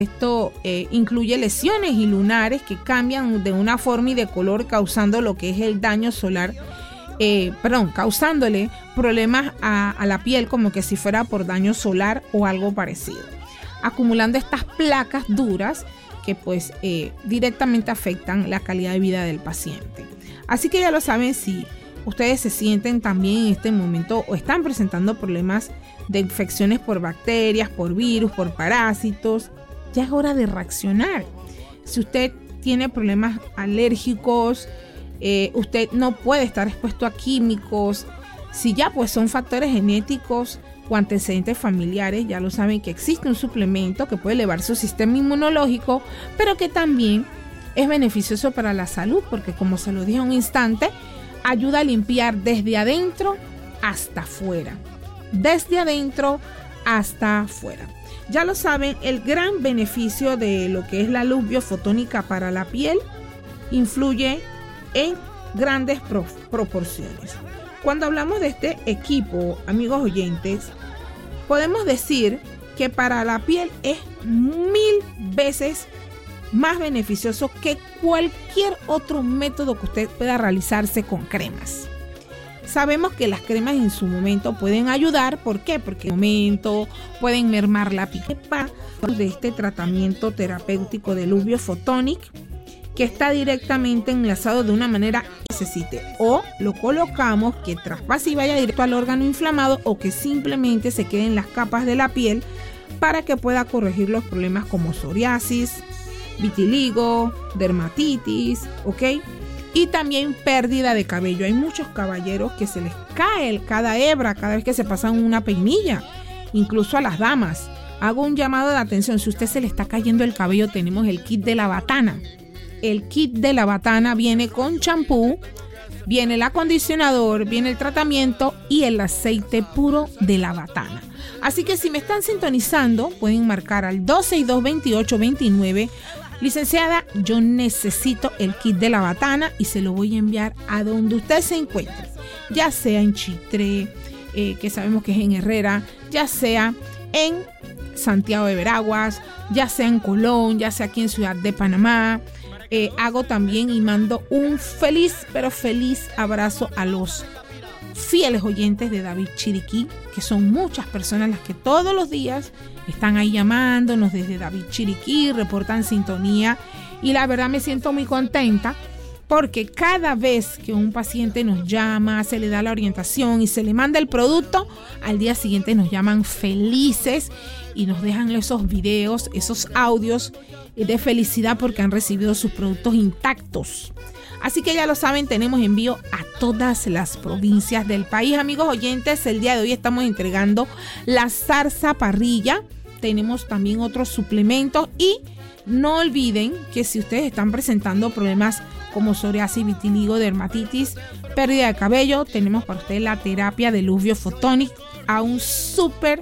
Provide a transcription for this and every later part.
Esto incluye lesiones y lunares que cambian de una forma y de color, causando lo que es el daño solar, causándole problemas a la piel, como que si fuera por daño solar o algo parecido, acumulando estas placas duras que pues directamente afectan la calidad de vida del paciente. Así que ya lo saben, si ustedes se sienten también en este momento o están presentando problemas de infecciones por bacterias, por virus, por parásitos, ya es hora de reaccionar. Si usted tiene problemas alérgicos, usted no puede estar expuesto a químicos. Si ya pues son factores genéticos o antecedentes familiares, ya lo saben que existe un suplemento que puede elevar su sistema inmunológico, pero que también es beneficioso para la salud, porque como se lo dije un instante, ayuda a limpiar desde adentro hasta afuera. Desde adentro hasta afuera. Ya lo saben, el gran beneficio de lo que es la luz biofotónica para la piel influye en grandes proporciones. Cuando hablamos de este equipo, amigos oyentes, podemos decir que para la piel es 1000 veces más beneficioso que cualquier otro método que usted pueda realizarse con cremas. Sabemos que las cremas en su momento pueden ayudar. ¿Por qué? Porque en su momento pueden mermar la piel de este tratamiento terapéutico de luz biofotónica, que está directamente enlazado de una manera que necesite. O lo colocamos que traspase y vaya directo al órgano inflamado, o que simplemente se quede en las capas de la piel para que pueda corregir los problemas como psoriasis, vitiligo, dermatitis, ¿ok? Y también pérdida de cabello. Hay muchos caballeros que se les cae cada hebra cada vez que se pasan una peinilla, incluso a las damas. Hago un llamado de atención: si usted se le está cayendo el cabello, tenemos el kit de la batana. El kit de la batana viene con champú, viene el acondicionador, viene el tratamiento y el aceite puro de la batana. Así que si me están sintonizando, pueden marcar al 262-2829. Licenciada, yo necesito el kit de la batana y se lo voy a enviar a donde usted se encuentre, ya sea en Chitré, que sabemos que es en Herrera, ya sea en Santiago de Veraguas, ya sea en Colón, ya sea aquí en Ciudad de Panamá. Hago también y mando un feliz, pero feliz abrazo a los fieles oyentes de David Chiriquí, que son muchas personas las que todos los días están ahí llamándonos desde David Chiriquí, reportan sintonía, y la verdad me siento muy contenta porque cada vez que un paciente nos llama, se le da la orientación y se le manda el producto, al día siguiente nos llaman felices y nos dejan esos videos, esos audios de felicidad porque han recibido sus productos intactos. Así que ya lo saben, tenemos envío a todas las provincias del país. Amigos oyentes, el día de hoy estamos entregando la zarza parrilla. Tenemos también otros suplementos y no olviden que si ustedes están presentando problemas como psoriasis, vitiligo, dermatitis, pérdida de cabello, tenemos para ustedes la terapia de luz biofotónica a un súper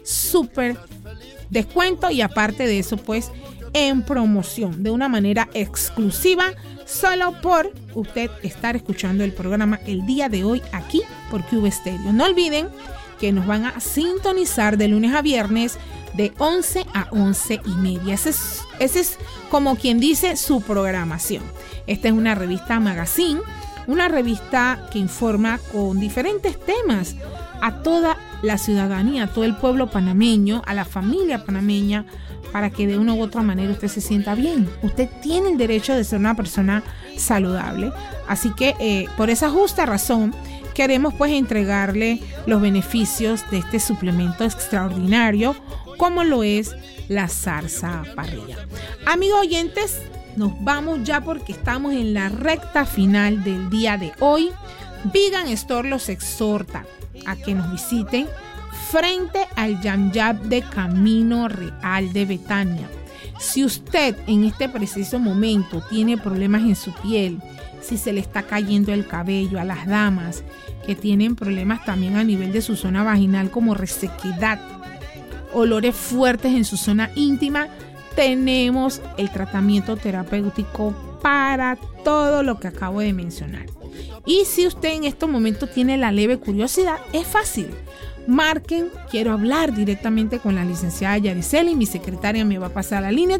descuento, y aparte de eso pues en promoción de una manera exclusiva, solo por usted estar escuchando el programa el día de hoy aquí por QV Stereo. No olviden que nos van a sintonizar de lunes a viernes de 11 a 11:30. Ese es como quien dice su programación. Esta es una revista magazine, una revista que informa con diferentes temas a toda la ciudadanía, a todo el pueblo panameño, a la familia panameña, para que de una u otra manera usted se sienta bien. Usted tiene el derecho de ser una persona saludable. Así que por esa justa razón queremos pues entregarle los beneficios de este suplemento extraordinario, como lo es la zarza parrilla. Amigos oyentes, nos vamos ya porque estamos en la recta final del día de hoy. Vegan Store los exhorta a que nos visiten frente al Yam Yam de Camino Real de Betania. Si usted en este preciso momento tiene problemas en su piel, si se le está cayendo el cabello, a las damas que tienen problemas también a nivel de su zona vaginal como resequedad, olores fuertes en su zona íntima, tenemos el tratamiento terapéutico para todo lo que acabo de mencionar. Y si usted en estos momentos tiene la leve curiosidad, es fácil. Marquen, quiero hablar directamente con la licenciada Yariceli, mi secretaria me va a pasar la línea